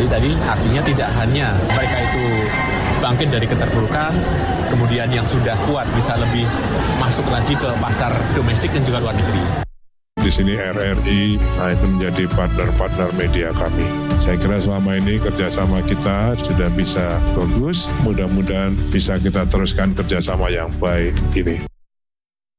Jadi tadi artinya tidak hanya mereka itu bangkit dari keterpurukan, kemudian yang sudah kuat bisa lebih masuk lagi ke pasar domestik dan juga luar negeri. Di sini RRI, itu menjadi partner-partner media kami. Saya kira selama ini kerjasama kita sudah bisa bagus, mudah-mudahan bisa kita teruskan kerjasama yang baik ini.